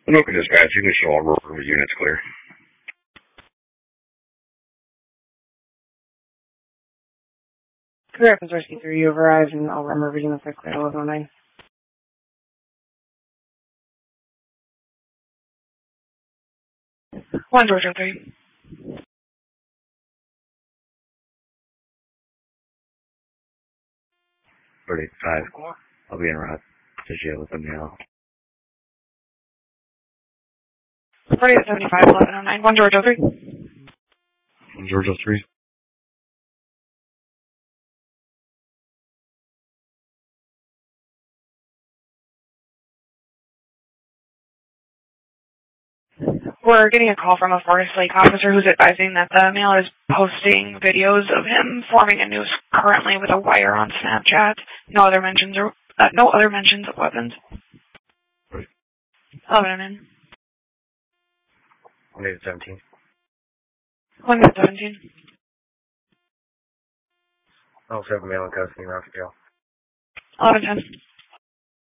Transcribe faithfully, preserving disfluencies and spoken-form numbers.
Anoka Dispatch, you can show all rover units clear. Clear Rapids Rescue three, you have arrived and all Rummer Region of Clear eleven oh nine. one Georgia three. thirty-five. I'll be en route to jail with them now. forty-eight seventy-five, eleven oh nine. one Georgia three. one Georgia three. We're getting a call from a Forest Lake officer who's advising that the male is posting videos of him forming a noose currently with a wire on Snapchat. No other mentions or uh, no other mentions of weapons. Right. eleven oh nine. one eight seventeen. one eight seventeen. Oh seven male in custody, Rock jail. eleven ten.